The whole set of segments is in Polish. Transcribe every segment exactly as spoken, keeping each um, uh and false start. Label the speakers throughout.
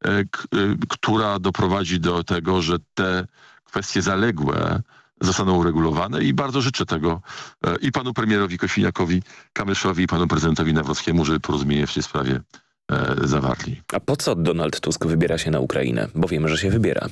Speaker 1: k, która doprowadzi do tego, że te kwestie zaległe zostaną uregulowane i bardzo życzę tego i panu premierowi Kosiniakowi-Kamyszowi, i panu prezydentowi Nawrockiemu, żeby porozumienie w tej sprawie e, zawarli.
Speaker 2: A po co Donald Tusk wybiera się na Ukrainę? Bo wiemy, że się wybiera.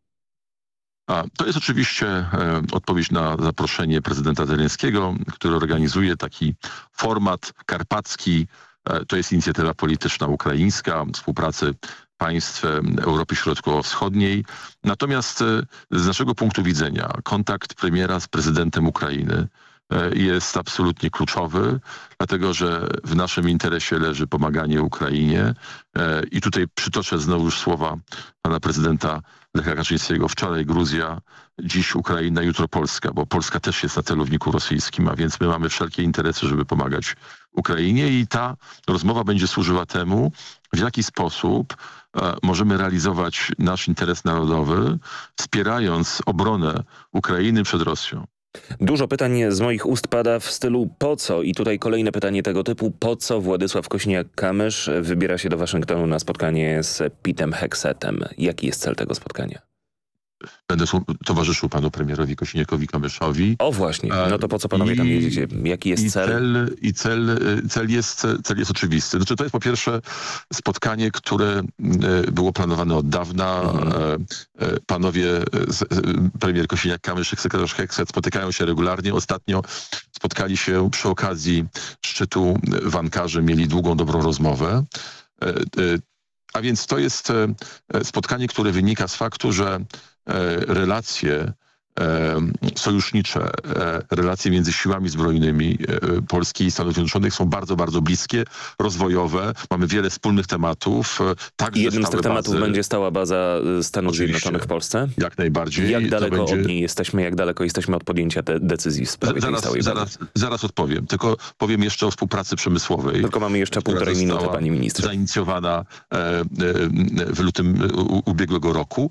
Speaker 1: A, to jest oczywiście e, odpowiedź na zaproszenie prezydenta Zełenskiego, który organizuje taki format karpacki. E, to jest inicjatywa polityczna ukraińska, współpracy państw Europy Środkowo-Wschodniej. Natomiast z naszego punktu widzenia kontakt premiera z prezydentem Ukrainy jest absolutnie kluczowy, dlatego że w naszym interesie leży pomaganie Ukrainie. I tutaj przytoczę znowu już słowa pana prezydenta Lecha Kaczyńskiego. Wczoraj Gruzja, dziś Ukraina, jutro Polska, bo Polska też jest na celowniku rosyjskim, a więc my mamy wszelkie interesy, żeby pomagać Ukrainie i ta rozmowa będzie służyła temu, w jaki sposób e, możemy realizować nasz interes narodowy, wspierając obronę Ukrainy przed Rosją.
Speaker 2: Dużo pytań z moich ust pada w stylu po co? I tutaj kolejne pytanie tego typu. Po co Władysław Kosiniak-Kamysz wybiera się do Waszyngtonu na spotkanie z Pete'em Hegsetem? Jaki jest cel tego spotkania?
Speaker 1: Będę towarzyszył panu premierowi Kosiniakowi-Kamyszowi.
Speaker 2: O właśnie, no to po co panowie
Speaker 1: I,
Speaker 2: tam jedziecie? Jaki jest
Speaker 1: i
Speaker 2: cel?
Speaker 1: cel? I cel, cel, jest, cel jest oczywisty. Znaczy, to jest po pierwsze spotkanie, które było planowane od dawna. Mhm. Panowie, premier Kosiniak-Kamysz i sekretarz Hegset spotykają się regularnie. Ostatnio spotkali się przy okazji szczytu w Ankarze, mieli długą, dobrą rozmowę. A więc to jest spotkanie, które wynika z faktu, że relacje sojusznicze, relacje między siłami zbrojnymi Polski i Stanów Zjednoczonych są bardzo, bardzo bliskie, rozwojowe. Mamy wiele wspólnych tematów.
Speaker 2: I jednym z tych tematów bazy. będzie stała baza Stanów Oczywiście. Zjednoczonych w Polsce?
Speaker 1: Jak najbardziej.
Speaker 2: Jak daleko
Speaker 1: będzie...
Speaker 2: od niej jesteśmy, jak daleko jesteśmy od podjęcia de decyzji w sprawie
Speaker 1: zaraz,
Speaker 2: tej stałej bazy?
Speaker 1: Zaraz, zaraz odpowiem. Tylko powiem jeszcze o współpracy przemysłowej.
Speaker 2: Tylko mamy jeszcze półtorej minuty, panie ministrze.
Speaker 1: Zainicjowana w lutym ubiegłego roku.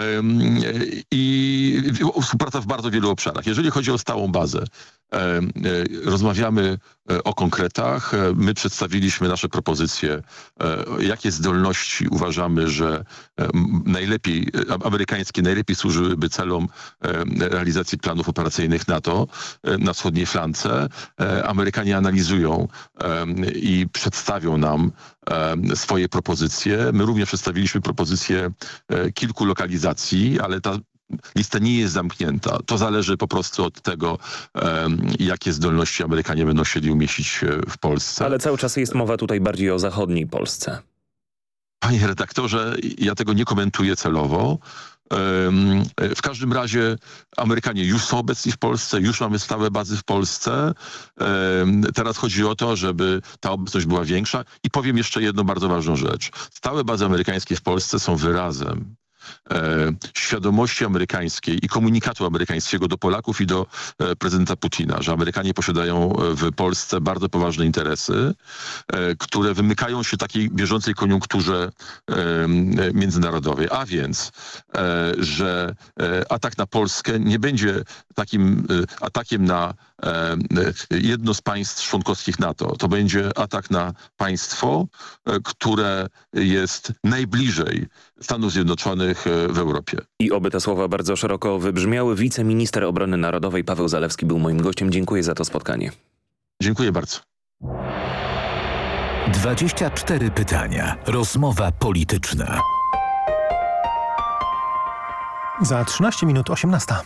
Speaker 1: I współpraca w bardzo wielu obszarach. Jeżeli chodzi o stałą bazę, e, e, rozmawiamy o konkretach. My przedstawiliśmy nasze propozycje, e, jakie zdolności uważamy, że e, najlepiej, amerykańskie najlepiej służyłyby celom e, realizacji planów operacyjnych NATO e, na wschodniej flance. E, Amerykanie analizują e, i przedstawią nam e, swoje propozycje. My również przedstawiliśmy propozycje e, kilku lokalizacji, ale ta lista nie jest zamknięta. To zależy po prostu od tego, um, jakie zdolności Amerykanie będą chcieli umieścić w Polsce.
Speaker 2: Ale cały czas jest mowa tutaj bardziej o zachodniej Polsce.
Speaker 1: Panie redaktorze, ja tego nie komentuję celowo. Um, w każdym razie Amerykanie już są obecni w Polsce, już mamy stałe bazy w Polsce. Um, teraz chodzi o to, żeby ta obecność była większa. I powiem jeszcze jedną bardzo ważną rzecz. Stałe bazy amerykańskie w Polsce są wyrazem E, świadomości amerykańskiej i komunikatu amerykańskiego do Polaków i do e, prezydenta Putina, że Amerykanie posiadają w Polsce bardzo poważne interesy, e, które wymykają się takiej bieżącej koniunkturze e, międzynarodowej. A więc, e, że e, atak na Polskę nie będzie takim e, atakiem na e, jedno z państw członkowskich NATO. To będzie atak na państwo, e, które jest najbliżej Stanów Zjednoczonych w Europie.
Speaker 2: I oby te słowa bardzo szeroko wybrzmiały. Wiceminister Obrony Narodowej Paweł Zalewski był moim gościem. Dziękuję za to spotkanie.
Speaker 1: Dziękuję bardzo.
Speaker 3: dwadzieścia cztery pytania. Rozmowa polityczna.
Speaker 4: Za trzynaście minut osiemnasta.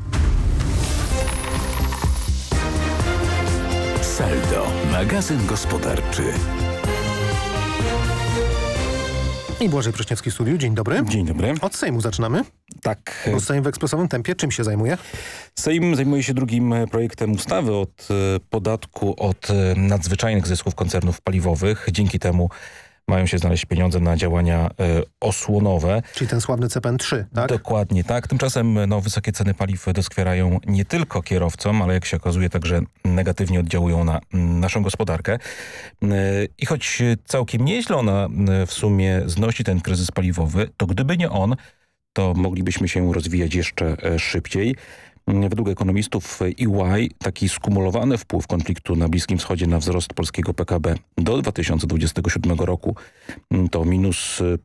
Speaker 3: Saldo, magazyn gospodarczy.
Speaker 4: I Błażej Prośniewski w studiu. Dzień dobry.
Speaker 5: Dzień dobry.
Speaker 4: Od Sejmu zaczynamy.
Speaker 5: Tak.
Speaker 4: Bo Sejm w ekspresowym tempie czym się zajmuje?
Speaker 5: Sejm zajmuje się drugim projektem ustawy od podatku od nadzwyczajnych zysków koncernów paliwowych. Dzięki temu mają się znaleźć pieniądze na działania y, osłonowe.
Speaker 4: Czyli ten sławny C P N trzy, tak?
Speaker 5: Dokładnie tak. Tymczasem no, wysokie ceny paliw doskwierają nie tylko kierowcom, ale jak się okazuje także negatywnie oddziałują na mm, naszą gospodarkę. Y, I choć całkiem nieźle ona y, w sumie znosi ten kryzys paliwowy, to gdyby nie on, to moglibyśmy się rozwijać jeszcze y, szybciej. Według ekonomistów E Y taki skumulowany wpływ konfliktu na Bliskim Wschodzie na wzrost polskiego P K B do dwa tysiące dwudziestego siódmego roku to minus